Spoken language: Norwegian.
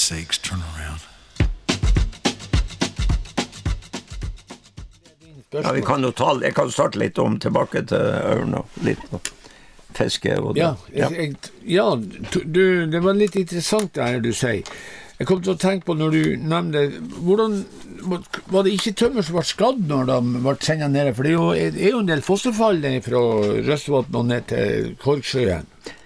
sakes, turn around. Ja, vi kan jo jeg kan starte litt om tilbake til ørn og litt fiske og det. Det var litt interessant det her du sier. Jeg kom til å tenke på når du nevnte, hvordan var det ikke tømmer som var skadd når de ble sendt nede? For det er jo en del fosterfall fra Røstvatn og ned til Korksjøen.